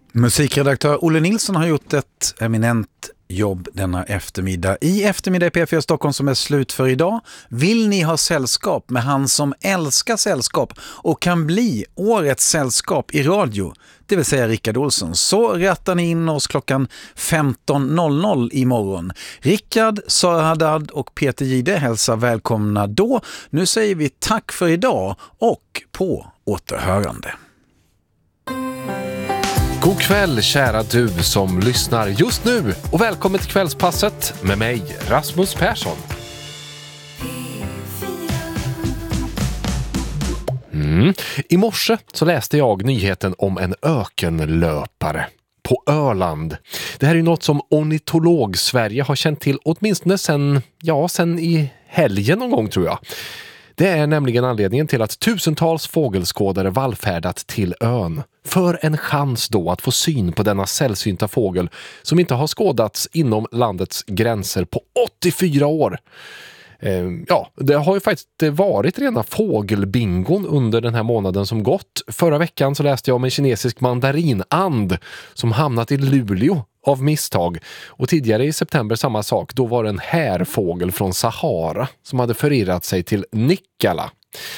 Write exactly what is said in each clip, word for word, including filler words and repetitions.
Musikredaktör Olle Nilsson har gjort ett eminent jobb denna eftermiddag. I eftermiddag i P fyra Stockholm som är slut för idag. Vill ni ha sällskap med han som älskar sällskap och kan bli årets sällskap i radio, det vill säga Rickard Olsson, så rättar ni in oss klockan femton noll noll imorgon. Rickard, Sara Haddad och Peter Gide hälsar välkomna då. Nu säger vi tack för idag och på återhörande. God kväll kära du som lyssnar just nu och välkommen till kvällspasset med mig Rasmus Persson. Mm. I morse så läste jag nyheten om en ökenlöpare på Öland. Det här är ju något som ornitolog Sverige har känt till åtminstone sen, ja, sen i helgen någon gång tror jag. Det är nämligen anledningen till att tusentals fågelskådare vallfärdat till ön för en chans då att få syn på denna sällsynta fågel som inte har skådats inom landets gränser på åttiofyra år. Eh, ja, det har ju faktiskt varit rena fågelbingon under den här månaden som gått. Förra veckan så läste jag om en kinesisk mandarinand som hamnat i Luleå av misstag. Och tidigare i september samma sak, då var det en härfågel från Sahara som hade förirrat sig till Nikkala.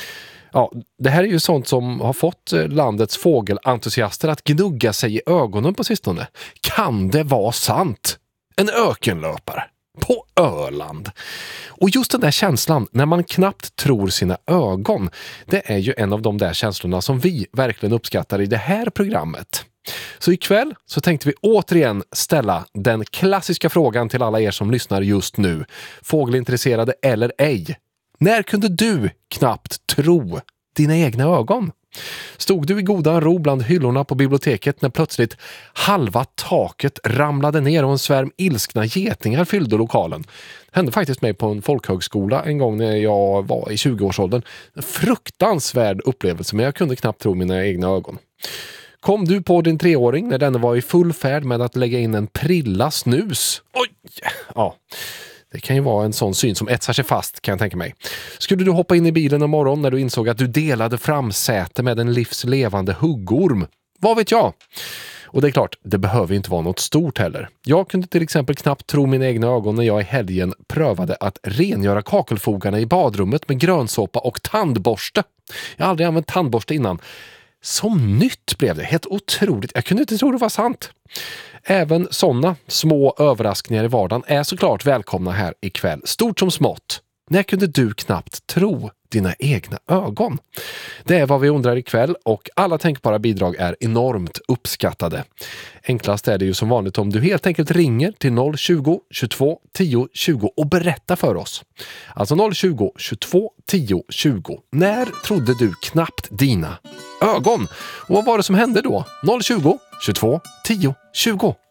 Ja, det här är ju sånt som har fått landets fågelentusiaster att gnugga sig i ögonen på sistone. Kan det vara sant? En ökenlöpare på Öland. Och just den där känslan när man knappt tror sina ögon, det är ju en av de där känslorna som vi verkligen uppskattar i det här programmet. Så ikväll så tänkte vi återigen ställa den klassiska frågan till alla er som lyssnar just nu. Fågelintresserade eller ej. När kunde du knappt tro dina egna ögon? Stod du i goda ro bland hyllorna på biblioteket när plötsligt halva taket ramlade ner och en svärm ilskna getingar fyllde lokalen? Det hände faktiskt mig på en folkhögskola en gång när jag var i tjugoårsåldern. En fruktansvärd upplevelse, men jag kunde knappt tro mina egna ögon. Kom du på din treåring när den var i full färd med att lägga in en prilla snus? Oj! Ja, det kan ju vara en sån syn som etsar sig fast, kan jag tänka mig. Skulle du hoppa in i bilen imorgon när du insåg att du delade framsäte med en livslevande huggorm? Vad vet jag? Och det är klart, det behöver inte vara något stort heller. Jag kunde till exempel knappt tro mina egna ögon när jag i helgen prövade att rengöra kakelfogarna i badrummet med grönsåpa och tandborste. Jag har aldrig använt tandborste innan. Som nytt blev det, helt otroligt. Jag kunde inte tro det var sant. Även sådana små överraskningar i vardagen är såklart välkomna här ikväll. Stort som smått. När kunde du knappt tro dina egna ögon? Det är vad vi undrar ikväll och alla tänkbara bidrag är enormt uppskattade. Enklast är det ju som vanligt om du helt enkelt ringer till noll tjugo, tjugotvå, tio, tjugo och berättar för oss. Alltså noll tjugo, tjugotvå, tio, tjugo. När trodde du knappt dina ögon? Och vad var det som hände då? noll tjugo, tjugotvå, tio, tjugo.